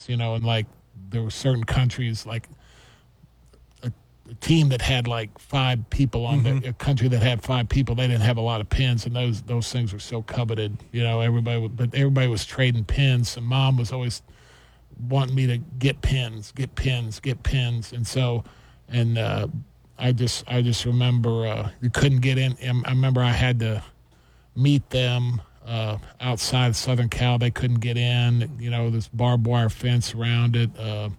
and like there were certain countries, like a team that had like 5 people on a country that had 5 people, they didn't have a lot of pins, and those things were so coveted. Everybody was trading pins, and Mom was always wanting me to get pins, and so, and I just remember you couldn't get in. I remember I had to meet them outside Southern Cal. They couldn't get in. This barbed wire fence around it,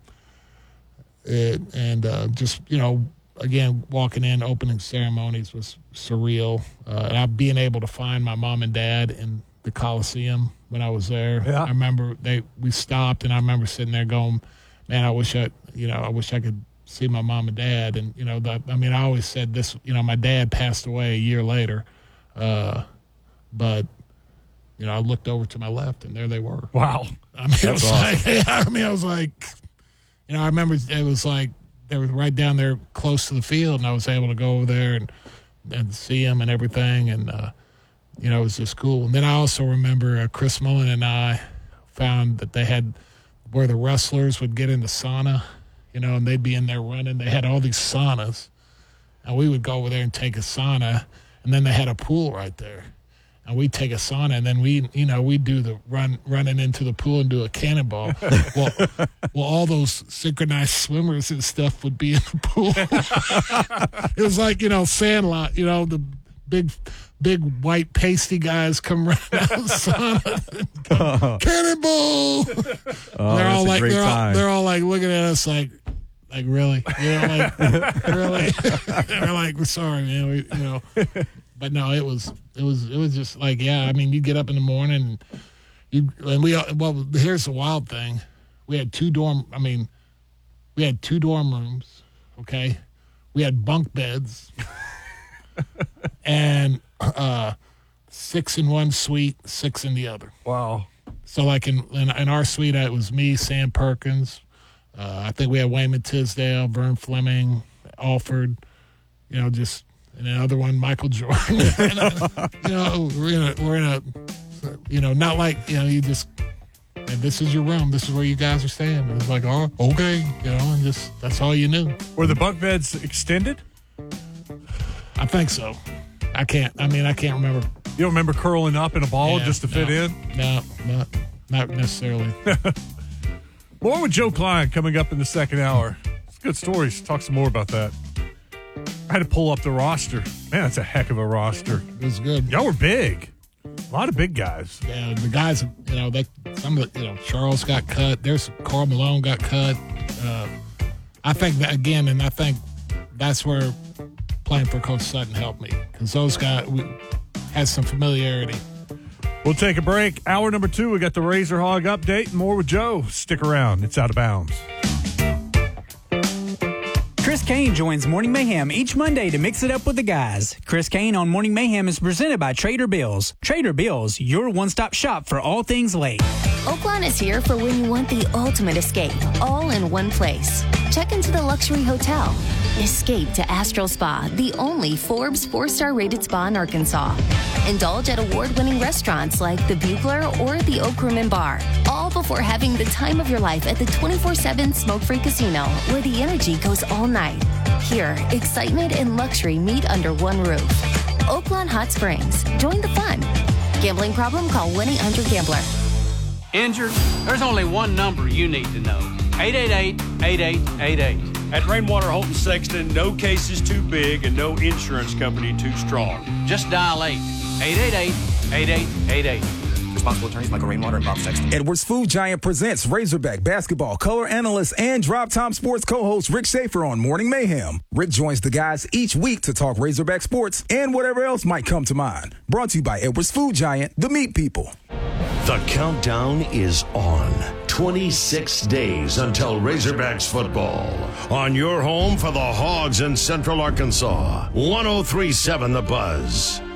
just again, walking in, opening ceremonies was surreal. And being able to find my mom and dad in the Coliseum when I was there. Yeah. I remember we stopped, and I remember sitting there going, man, I wish I could see my mom and dad. And, I always said this, my dad passed away a year later. But, I looked over to my left, and there they were. Wow. I was like, I remember it was like they were right down there close to the field, and I was able to go over there and see them and everything. And, it was just cool. And then I also remember Chris Mullen and I found that they had where the wrestlers would get in the sauna, and they'd be in there running. They had all these saunas, and we would go over there and take a sauna, and then they had a pool right there. And we'd take a sauna, and then we'd do the running into the pool and do a cannonball. well, all those synchronized swimmers and stuff would be in the pool. It was like, Sandlot, the big white pasty guys come running out of the sauna. Cannonball! They're all like looking at us like really? Really? They're like, we're sorry, man. But no, it was just like, yeah. You get up in the morning, here's the wild thing: we had 2 dorm rooms. Okay, we had bunk beds, and 6 in one suite, 6 in the other. Wow. So like in our suite, it was me, Sam Perkins. I think we had Wayman Tisdale, Vern Fleming, Alford. And another one, Michael Jordan. We're in a, not like, you just, and this is your room. This is where you guys are staying. And it's like, oh, okay, and just, that's all you knew. Were the bunk beds extended? I think so. I can't remember. You don't remember curling up in a ball just to fit in? No, not necessarily. More with Joe Klein coming up in the second hour. It's good stories. Talk some more about that. I had to pull up the roster. Man, that's a heck of a roster. It was good. Y'all were big. A lot of big guys. Yeah, the guys, some of the, Charles got cut. There's Karl Malone got cut. I think that, again, and I think that's where playing for Coach Sutton helped me, because those guys had some familiarity. We'll take a break. Hour number 2, we got the Razor Hog update. More with Joe. Stick around. It's Out of Bounds. Chris Kane joins Morning Mayhem each Monday to mix it up with the guys. Chris Kane on Morning Mayhem is presented by Trader Bills. Trader Bills, your one-stop shop for all things lake. Oaklawn is here for when you want the ultimate escape, all in one place. Check into the luxury hotel. Escape to Astral Spa, the only Forbes 4-star rated spa in Arkansas. Indulge at award-winning restaurants like the Bugler or the Oak Room and Bar, all before having the time of your life at the 24/7 smoke-free casino, where the energy goes all night. Here, excitement and luxury meet under one roof. Oaklawn Hot Springs. Join the fun. Gambling problem? Call 1-800-GAMBLER. Injured? There's only one number you need to know. 888-8888. At Rainwater Holton Sexton, no case is too big and no insurance company too strong. Just dial 888-8888. Responsible attorneys Michael Rainwater and Bob Sexton. Edwards Food Giant presents Razorback basketball color analyst and Drop Time Sports co-host Rick Schaefer on Morning Mayhem. Rick joins the guys each week to talk Razorback sports and whatever else might come to mind. Brought to you by Edwards Food Giant, the meat people. The countdown is on. 26 days until Razorbacks football. On your home for the Hogs in Central Arkansas. 103.7 The Buzz.